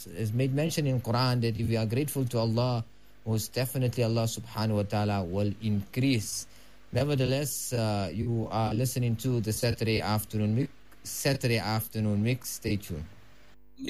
is made mention in Quran that if you are grateful to Allah, most definitely Allah subhanahu wa ta'ala will increase. Nevertheless, you are listening to the Saturday afternoon mix. Stay tuned.